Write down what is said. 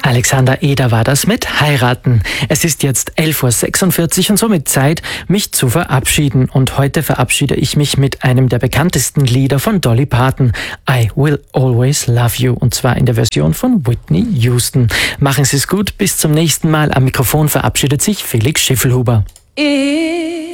Alexander Eder war das mit Heiraten. Es ist jetzt 11.46 Uhr und somit Zeit, mich zu verabschieden. Und heute verabschiede ich mich mit einem der bekanntesten Lieder von Dolly Parton, I Will Always Love You, und zwar in der Version von Whitney Houston. Machen Sie es gut, bis zum nächsten Mal. Am Mikrofon verabschiedet sich Felix Schiffelhuber.